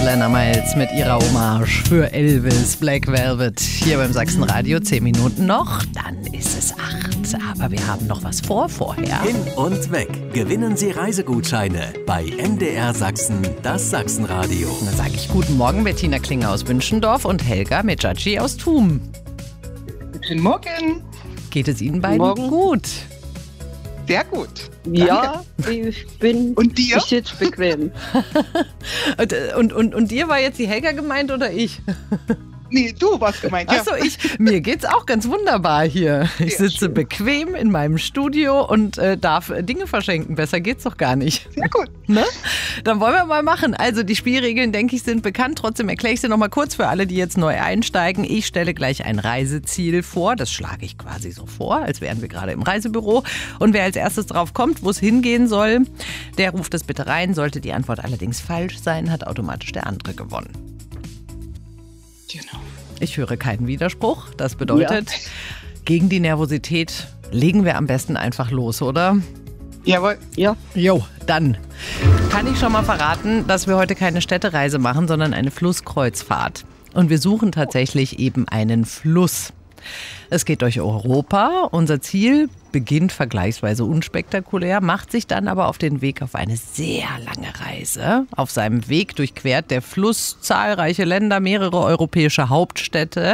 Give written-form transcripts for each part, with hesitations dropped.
Alana Miles mit ihrer Hommage für Elvis, Black Velvet. Hier beim Sachsenradio 10 Minuten noch, dann ist es 8. Aber wir haben noch was vorher. Hin und weg. Gewinnen Sie Reisegutscheine bei MDR Sachsen, das Sachsenradio. Dann sage ich guten Morgen, Bettina Klinger aus Wünschendorf und Helga Mejaci aus Thum. Guten Morgen. Geht es Ihnen beiden gut? Sehr gut. Danke. Ja, ich bin. Und dir? Ich sitze bequem. und dir war jetzt die Helga gemeint oder ich? Nee, du warst gemeint, ja. Achso, mir geht's auch ganz wunderbar hier. Ich sitze bequem in meinem Studio und darf Dinge verschenken. Besser geht's doch gar nicht. Sehr gut. Ne? Dann wollen wir mal machen. Also die Spielregeln, denke ich, sind bekannt. Trotzdem erkläre ich sie nochmal kurz für alle, die jetzt neu einsteigen. Ich stelle gleich ein Reiseziel vor. Das schlage ich quasi so vor, als wären wir gerade im Reisebüro. Und wer als erstes drauf kommt, wo es hingehen soll, der ruft es bitte rein. Sollte die Antwort allerdings falsch sein, hat automatisch der andere gewonnen. Genau. Ich höre keinen Widerspruch. Das bedeutet, gegen die Nervosität legen wir am besten einfach los, oder? Jawohl. Ja. Jo, dann kann ich schon mal verraten, dass wir heute keine Städtereise machen, sondern eine Flusskreuzfahrt. Und wir suchen tatsächlich eben einen Fluss. Es geht durch Europa. Unser Ziel beginnt vergleichsweise unspektakulär, macht sich dann aber auf den Weg auf eine sehr lange Reise. Auf seinem Weg durchquert der Fluss zahlreiche Länder, mehrere europäische Hauptstädte.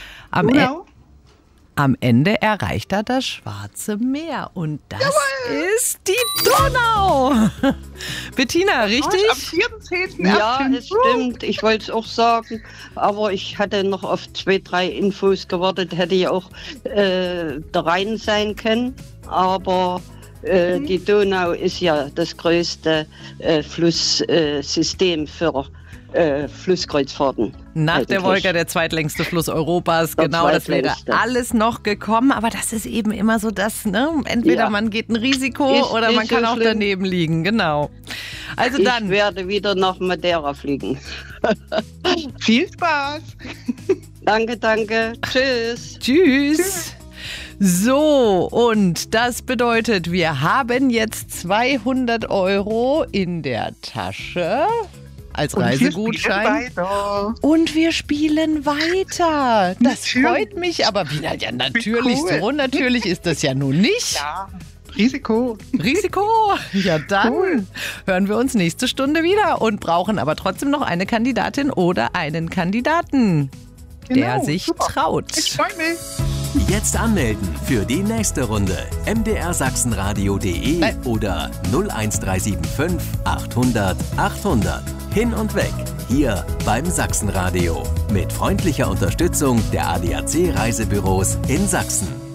Am Ende erreicht er das Schwarze Meer und das ist die Donau. Bettina, richtig? Am 4.10. Ja, es stimmt. Ich wollte es auch sagen, aber ich hatte noch auf 2, 3 Infos gewartet. Hätte ja auch der Rhein sein können, aber die Donau ist ja das größte Flusssystem für Flusskreuzfahrten. Nach eigentlich. der Wolga der zweitlängste Fluss Europas, genau, das wäre alles noch gekommen, aber das ist eben immer so das, ne? Entweder man geht ein Risiko oder man kann so auch schlimm. daneben liegen, genau. Also dann. Ich werde wieder nach Madeira fliegen. Viel Spaß. Danke. Tschüss. Tschüss. So, und das bedeutet, wir haben jetzt 200 € in der Tasche als Reisegutschein. Und wir spielen weiter. Das freut mich, aber wieder, ja natürlich, Cool. so natürlich ist das ja nun nicht. Ja, Risiko. Ja, dann hören wir uns nächste Stunde wieder und brauchen aber trotzdem noch eine Kandidatin oder einen Kandidaten, der sich traut. Ich freue mich. Jetzt anmelden für die nächste Runde. mdrsachsenradio.de oder 01375 800 800. Hin und weg. Hier beim Sachsenradio. Mit freundlicher Unterstützung der ADAC Reisebüros in Sachsen.